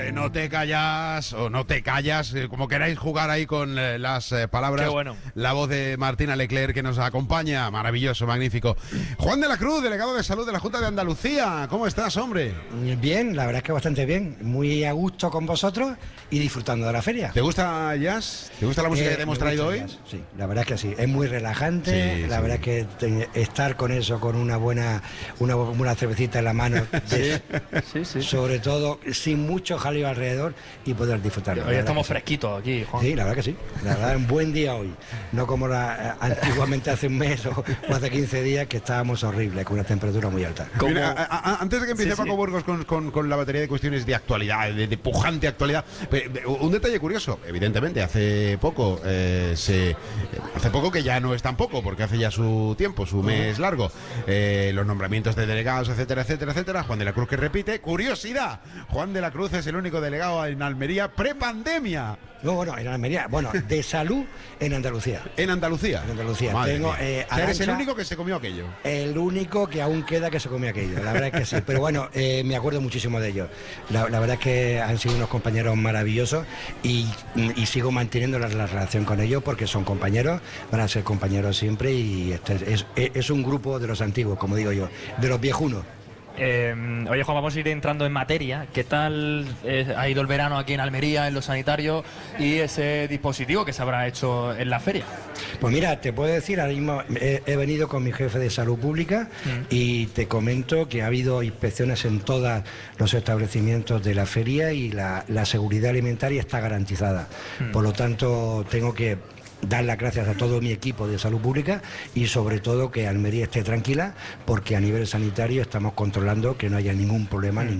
no te callas o no te callas, como queráis jugar ahí con las palabras. Qué bueno. La voz de Martina Leclerc que nos acompaña, maravilloso, magnífico. Juan de la Cruz, delegado de Salud de la Junta de Andalucía, ¿cómo estás, hombre? Bien, la verdad es que bastante bien, muy a gusto con vosotros y disfrutando de la feria. ¿Te gusta jazz? ¿Te gusta la música que te hemos traído hoy? Sí, la verdad es que sí, es muy relajante, Sí, la sí. verdad es que estar con eso, con una buena cervecita en la mano, Sí. sobre todo sin mucho jaleo alrededor y poder disfrutarlo. Hoy estamos fresquitos aquí, Juan. Sí, la verdad que sí. La verdad, un buen día hoy. No como antiguamente hace un mes o hace 15 días que estábamos horribles, con una temperatura muy alta. Mira, antes de que empiece Sí, Paco sí. Burgos con la batería de cuestiones de actualidad, de pujante actualidad, un detalle curioso, evidentemente, hace poco que ya no es tan poco, porque hace ya su tiempo, su mes largo, los nombramientos de delegados, etcétera, etcétera, etcétera. Juan de la Cruz que repite, curiosidad, Juan de la Cruz es el único delegado en Almería prepandemia. No, bueno, en Almería, bueno, de salud en Andalucía. En Andalucía. En Andalucía. Madre Tengo, mía. O sea, eres Arantxa, el único que se comió aquello. el único que aún queda que se come aquello, la verdad es que sí. Pero bueno, me acuerdo muchísimo de ellos. La verdad es que han sido unos compañeros maravillosos y sigo manteniendo la relación con ellos porque son compañeros, van a ser compañeros siempre y es un grupo de los antiguos, como digo yo, de los viejunos. Oye, Juan, vamos a ir entrando en materia. ¿Qué tal ha ido el verano aquí en Almería, en los sanitarios, y ese dispositivo que se habrá hecho en la feria? Pues mira, te puedo decir, ahora mismo he venido con mi jefe de salud pública y te comento que ha habido inspecciones en todos los establecimientos de la feria y la seguridad alimentaria está garantizada. Por lo tanto, tengo que dar las gracias a todo mi equipo de salud pública y sobre todo que Almería esté tranquila porque a nivel sanitario estamos controlando que no haya ningún problema en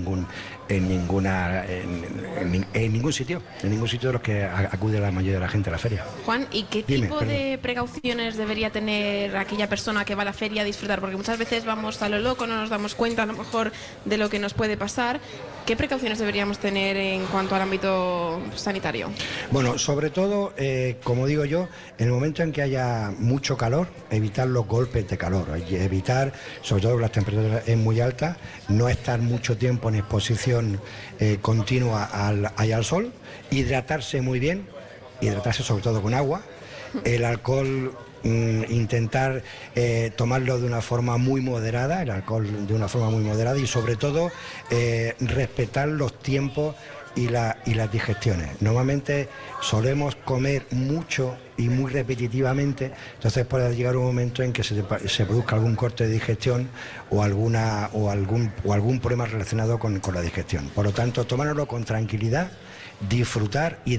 ningún sitio de los que acude la mayoría de la gente a la feria. Juan, ¿y qué Dime, tipo perdón. de precauciones debería tener aquella persona que va a la feria a disfrutar? Porque muchas veces vamos a lo loco, no nos damos cuenta a lo mejor de lo que nos puede pasar. ¿Qué precauciones deberíamos tener en cuanto al ámbito sanitario? Bueno, sobre todo, como digo yo, en el momento en que haya mucho calor, evitar los golpes de calor, hay que evitar, sobre todo las temperaturas es muy altas, no estar mucho tiempo en exposición continua al sol, hidratarse muy bien, hidratarse sobre todo con agua, el alcohol intentar tomarlo de una forma muy moderada, y sobre todo respetar los tiempos y las digestiones. Normalmente solemos comer mucho y muy repetitivamente, entonces puede llegar un momento en que se produzca algún corte de digestión o algún problema relacionado con la digestión. Por lo tanto, tomárnoslo con tranquilidad, disfrutar y